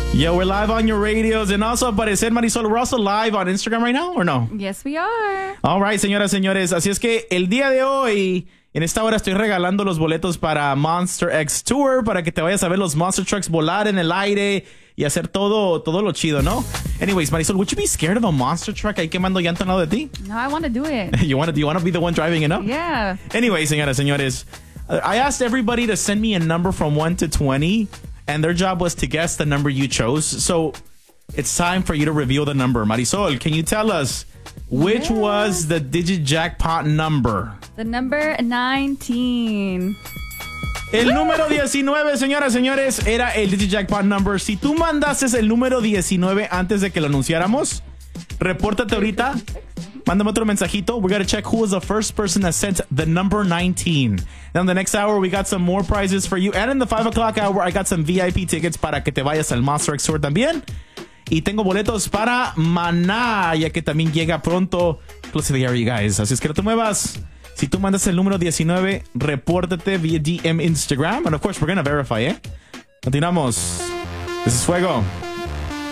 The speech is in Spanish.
Yo, we're live on your radios and also aparecer Marisol. We're also live on Instagram right now, or no? Yes, we are. All right, señoras, señores. Así es que el día de hoy, en esta hora estoy regalando los boletos para Monster X Tour para que te vayas a ver los Monster Trucks volar en el aire y hacer todo lo chido, ¿no? Anyways, Marisol, would you be scared of a monster truck ahí quemando llanta al lado de ti? No, I want to do it. Do you want to be the one driving it up? Yeah. Anyway, señoras, señores, I asked everybody to send me a number from 1 to 20, and their job was to guess the number you chose. So it's time for you to reveal the number. Marisol, can you tell us which was the digit jackpot number? The number 19. El número 19, señoras, señores, era el digit jackpot number. Si tú mandaste el número 19 antes de que lo anunciáramos, repórtate ahorita. Mándame otro mensajito. We got to check who was the first person that sent the number 19. Then the next hour, we got some more prizes for you. And in the 5 o'clock hour, I got some VIP tickets para que te vayas al Monster X Tour también. Y tengo boletos para Maná, ya que también llega pronto. Close to the area, guys. Así es que no te muevas. Si tú mandas el número 19, repórtate vía DM Instagram. And of course, we're going to verify, ¿eh? Continuamos. This is Fuego.